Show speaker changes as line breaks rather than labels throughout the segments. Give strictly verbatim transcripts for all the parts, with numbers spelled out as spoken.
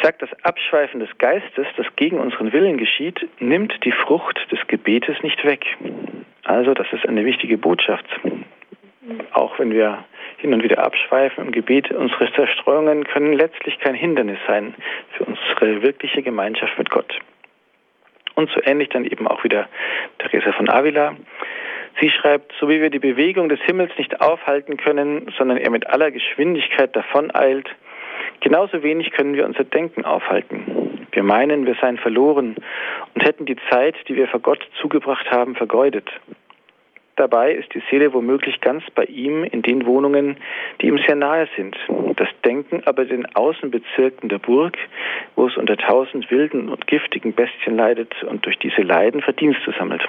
sagt, das Abschweifen des Geistes, das gegen unseren Willen geschieht, nimmt die Frucht des Gebetes nicht weg. Also das ist eine wichtige Botschaft. Auch wenn wir hin und wieder abschweifen im Gebet, unsere Zerstreuungen können letztlich kein Hindernis sein für unsere wirkliche Gemeinschaft mit Gott. Und so ähnlich dann eben auch wieder Teresa von Avila. Sie schreibt, so wie wir die Bewegung des Himmels nicht aufhalten können, sondern er mit aller Geschwindigkeit davoneilt, genauso wenig können wir unser Denken aufhalten. Wir meinen, wir seien verloren und hätten die Zeit, die wir vor Gott zugebracht haben, vergeudet. Dabei ist die Seele womöglich ganz bei ihm in den Wohnungen, die ihm sehr nahe sind. Das Denken aber den Außenbezirken der Burg, wo es unter tausend wilden und giftigen Bestien leidet und durch diese Leiden Verdienste sammelt.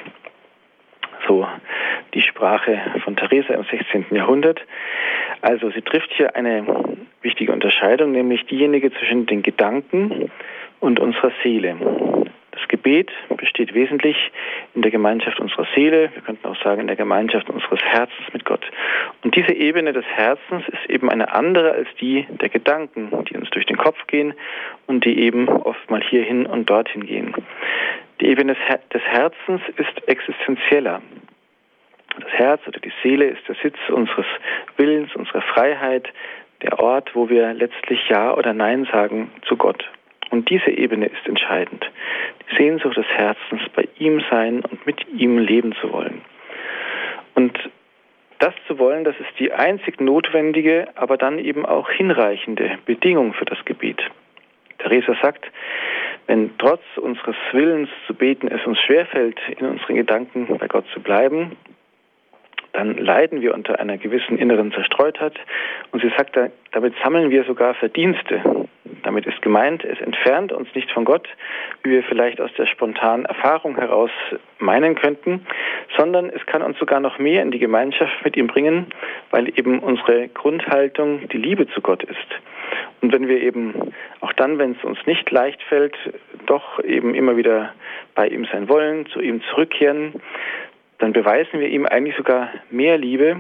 So die Sprache von Teresa im sechzehnten Jahrhundert. Also sie trifft hier eine wichtige Unterscheidung, nämlich diejenige zwischen den Gedanken und unserer Seele. Das Gebet besteht wesentlich in der Gemeinschaft unserer Seele, wir könnten auch sagen in der Gemeinschaft unseres Herzens mit Gott. Und diese Ebene des Herzens ist eben eine andere als die der Gedanken, die uns durch den Kopf gehen und die eben oft mal hierhin und dorthin gehen. Die Ebene des Herzens ist existenzieller. Das Herz oder die Seele ist der Sitz unseres Willens, unserer Freiheit, der Ort, wo wir letztlich Ja oder Nein sagen zu Gott. Und diese Ebene ist entscheidend. Die Sehnsucht des Herzens, bei ihm sein und mit ihm leben zu wollen. Und das zu wollen, das ist die einzig notwendige, aber dann eben auch hinreichende Bedingung für das Gebet. Teresa sagt, wenn trotz unseres Willens zu beten es uns schwerfällt, in unseren Gedanken bei Gott zu bleiben, dann leiden wir unter einer gewissen inneren Zerstreutheit. Und sie sagt, damit sammeln wir sogar Verdienste. Damit ist gemeint, es entfernt uns nicht von Gott, wie wir vielleicht aus der spontanen Erfahrung heraus meinen könnten, sondern es kann uns sogar noch mehr in die Gemeinschaft mit ihm bringen, weil eben unsere Grundhaltung die Liebe zu Gott ist. Und wenn wir eben, auch dann, wenn es uns nicht leicht fällt, doch eben immer wieder bei ihm sein wollen, zu ihm zurückkehren, dann beweisen wir ihm eigentlich sogar mehr Liebe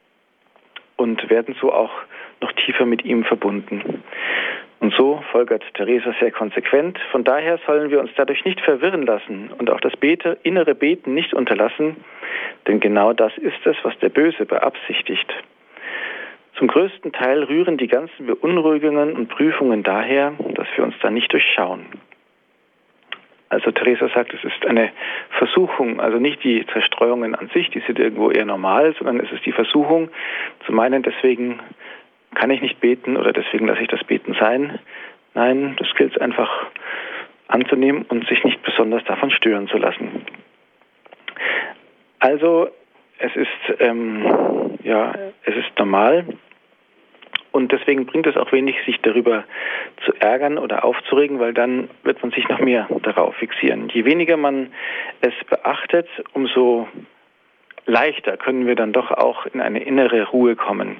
und werden so auch noch tiefer mit ihm verbunden. Und so folgert Teresa sehr konsequent. Von daher sollen wir uns dadurch nicht verwirren lassen und auch das Bete, innere Beten nicht unterlassen, denn genau das ist es, was der Böse beabsichtigt. Zum größten Teil rühren die ganzen Beunruhigungen und Prüfungen daher, dass wir uns da nicht durchschauen. Also Teresa sagt, es ist eine Versuchung, also nicht die Zerstreuungen an sich, die sind irgendwo eher normal, sondern es ist die Versuchung zu meinen, deswegen kann ich nicht beten oder deswegen lasse ich das Beten sein. Nein, das gilt es einfach anzunehmen und sich nicht besonders davon stören zu lassen. Also es ist ähm, ja, es ist normal. Und deswegen bringt es auch wenig, sich darüber zu ärgern oder aufzuregen, weil dann wird man sich noch mehr darauf fixieren. Je weniger man es beachtet, umso leichter können wir dann doch auch in eine innere Ruhe kommen.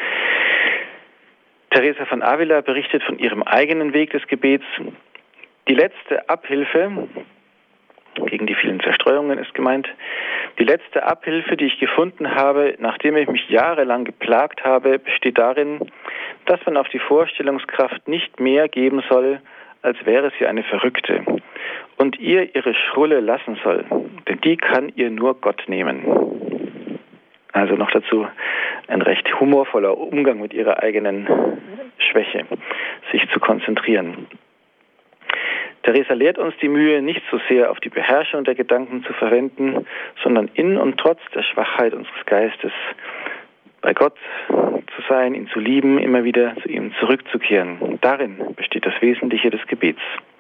Teresa von Avila berichtet von ihrem eigenen Weg des Gebets. Die letzte Abhilfe gegen die vielen Zerstreuungen ist gemeint. Die letzte Abhilfe, die ich gefunden habe, nachdem ich mich jahrelang geplagt habe, besteht darin, dass man auf die Vorstellungskraft nicht mehr geben soll, als wäre sie eine Verrückte, und ihr ihre Schrulle lassen soll, denn die kann ihr nur Gott nehmen. Also noch dazu ein recht humorvoller Umgang mit ihrer eigenen Schwäche, sich zu konzentrieren. Teresa lehrt uns die Mühe, nicht so sehr auf die Beherrschung der Gedanken zu verwenden, sondern in und trotz der Schwachheit unseres Geistes bei Gott zu sein, ihn zu lieben, immer wieder zu ihm zurückzukehren. Darin besteht das Wesentliche des Gebets.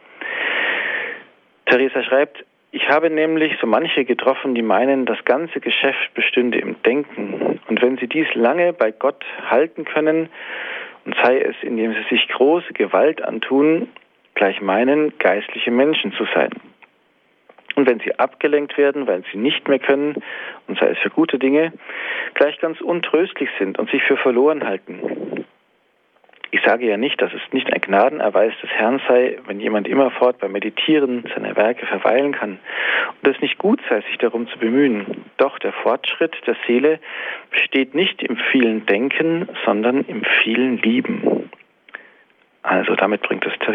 Teresa schreibt, ich habe nämlich so manche getroffen, die meinen, das ganze Geschäft bestünde im Denken. Und wenn sie dies lange bei Gott halten können, und sei es, indem sie sich große Gewalt antun, gleich meinen, geistliche Menschen zu sein. Und wenn sie abgelenkt werden, weil sie nicht mehr können, und sei es für gute Dinge, gleich ganz untröstlich sind und sich für verloren halten. Ich sage ja nicht, dass es nicht ein Gnadenerweis des Herrn sei, wenn jemand immerfort beim Meditieren seiner Werke verweilen kann und es nicht gut sei, sich darum zu bemühen. Doch der Fortschritt der Seele besteht nicht im vielen Denken, sondern im vielen Lieben. Also damit bringt es